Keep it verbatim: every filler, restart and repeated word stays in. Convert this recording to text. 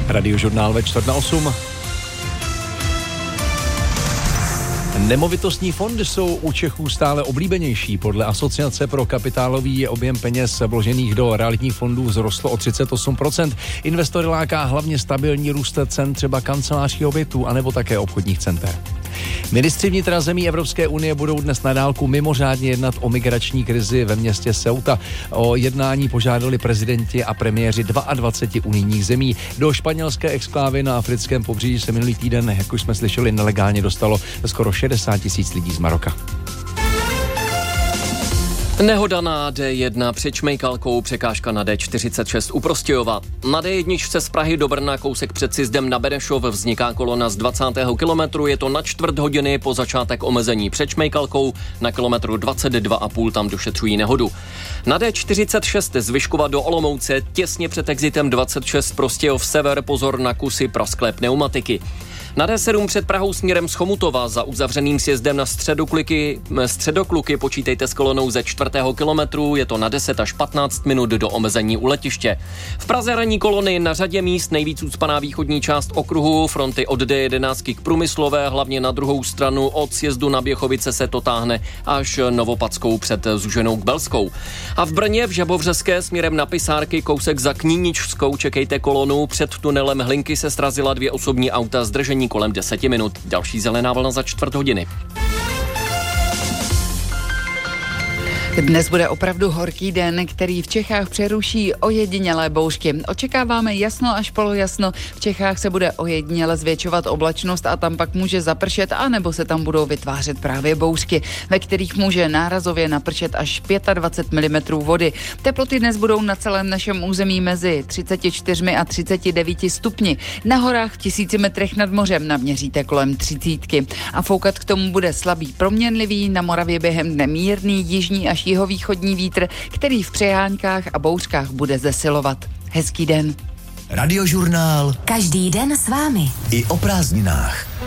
Radiožurnál ve čtvrt na osm. Nemovitostní fondy jsou u Čechů stále oblíbenější. Podle Asociace pro kapitálový objem peněz vložených do realitních fondů vzrostlo o třicet osm procent. Investory láká hlavně stabilní růst cen třeba kancelářských objektů anebo také obchodních center. Ministři vnitra zemí Evropské unie budou dnes na dálku mimořádně jednat o migrační krizi ve městě Ceuta. O jednání požádali prezidenti a premiéři dvaceti dvou unijních zemí. Do španělské exklávy na africkém pobřeží se minulý týden, jak už jsme slyšeli, nelegálně dostalo skoro šedesát tisíc lidí z Maroka. Nehoda na D jedna před Šmejkalkou, překážka na D čtyřicet šest u Prostějova. Na D jedna z Prahy do Brna kousek před sjezdem na Benešov vzniká kolona z dvacátého kilometru, je to na čtvrt hodiny po začátek omezení před Šmejkalkou, na kilometru dvacet dva a půl tam došetřují nehodu. Na D čtyřicet šest z Vyškova do Olomouce těsně před exitem dvacet šest Prostějov sever, pozor na kusy prasklé pneumatiky. Na D sedm před Prahou směrem z Chomutova za uzavřeným sjezdem na středokluky, středokluky počítejte s kolonou ze čtvrtého kilometru, je to na deset až patnáct minut do omezení u letiště. V Praze ranní kolony na řadě míst, nejvíc ucpaná východní část okruhu, fronty od D jedenáct k Průmyslové, hlavně na druhou stranu od sjezdu na Běchovice se to táhne až Novopadskou před Zuženou k Belskou. A v Brně v Žabovřeské směrem na Pisárky kousek za Kníničskou čekejte kolonu, před tunelem Hlinky se srazila dvě osobní auta, zdržení kolem deseti minut. Další zelená vlna za čtvrt hodiny. Dnes bude opravdu horký den, který v Čechách přeruší ojedinělé bouřky. Očekáváme jasno až polojasno. V Čechách se bude ojediněle zvětšovat oblačnost a tam pak může zapršet, anebo se tam budou vytvářet právě bouřky, ve kterých může nárazově napršet až dvacet pět milimetrů vody. Teploty dnes budou na celém našem území mezi třicet čtyři a třicet devět stupni. Na horách v tisíci metrech nad mořem naměříte kolem třicítky. A foukat k tomu bude slabý proměnlivý, na Moravě během dne mírný, jižní až jihovýchodní vítr, který v přejáňkách a bouřkách bude zesilovat. Hezký den. Radiožurnál. Každý den s vámi. I o prázdninách.